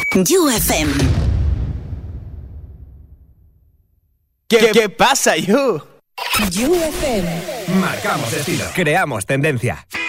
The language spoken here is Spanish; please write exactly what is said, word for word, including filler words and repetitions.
You F M. ¿Qué, ¿Qué pasa, You? You F M. Marcamos estilo. Creamos tendencia.